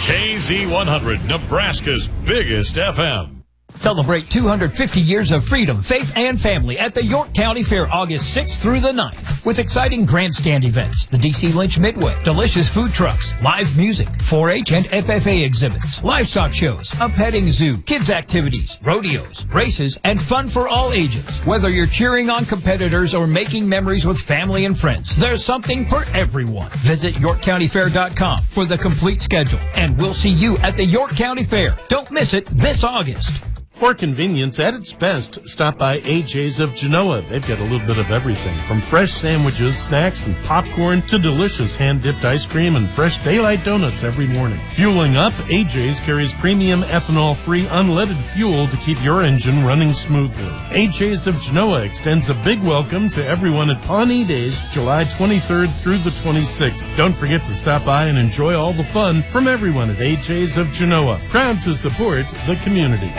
KZ100, Nebraska's biggest FM. Celebrate 250 years of freedom, faith, and family at the York County Fair August 6th through the 9th with exciting grandstand events, the DC Lynch Midway, delicious food trucks, live music, 4-H and FFA exhibits, livestock shows, a petting zoo, kids activities, rodeos, races, and fun for all ages. Whether you're cheering on competitors or making memories with family and friends, there's something for everyone. Visit YorkCountyFair.com for the complete schedule, and we'll see you at the York County Fair. Don't miss it this August. For convenience at its best, stop by AJ's of Genoa. They've got a little bit of everything, from fresh sandwiches, snacks, and popcorn to delicious hand-dipped ice cream and fresh daylight donuts every morning. Fueling up, AJ's carries premium ethanol-free unleaded fuel to keep your engine running smoothly. AJ's of Genoa extends a big welcome to everyone at Pawnee Days, July 23rd through the 26th. Don't forget to stop by and enjoy all the fun from everyone at AJ's of Genoa. Proud to support the community.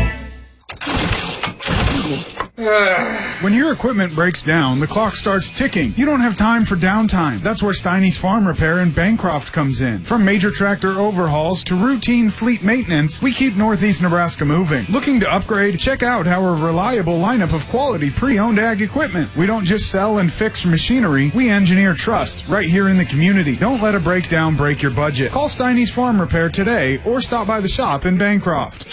When your equipment breaks down, the clock starts ticking. You don't have time for downtime. That's where Steiny's Farm Repair in Bancroft comes in. From major tractor overhauls to routine fleet maintenance, we keep Northeast Nebraska moving. Looking to upgrade? Check out our reliable lineup of quality pre-owned ag equipment. We don't just sell and fix machinery, we engineer trust right here in the community. Don't let a breakdown break your budget. Call Steiny's Farm Repair today or stop by the shop in Bancroft.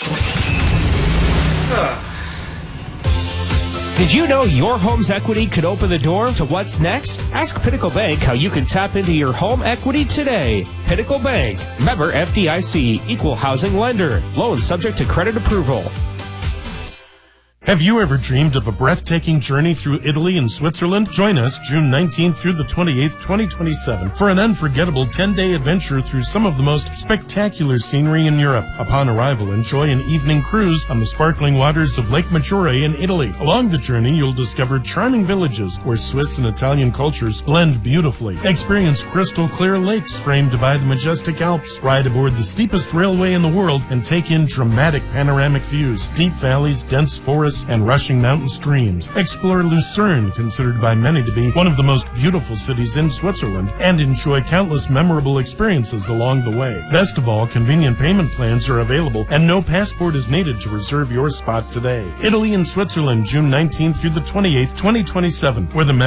Did you know your home's equity could open the door to what's next? Ask Pinnacle Bank how you can tap into your home equity today. Pinnacle Bank, member FDIC, equal housing lender. Loan subject to credit approval. Have you ever dreamed of a breathtaking journey through Italy and Switzerland? Join us June 19th through the 28th, 2027 for an unforgettable 10-day adventure through some of the most spectacular scenery in Europe. Upon arrival, enjoy an evening cruise on the sparkling waters of Lake Maggiore in Italy. Along the journey, you'll discover charming villages where Swiss and Italian cultures blend beautifully. Experience crystal clear lakes framed by the majestic Alps. Ride aboard the steepest railway in the world and take in dramatic panoramic views, deep valleys, dense forests, and rushing mountain streams. Explore Lucerne, considered by many to be one of the most beautiful cities in Switzerland, and enjoy countless memorable experiences along the way. Best of all, convenient payment plans are available, and no passport is needed to reserve your spot today. Italy and Switzerland, June 19th through the 28th, 2027, where the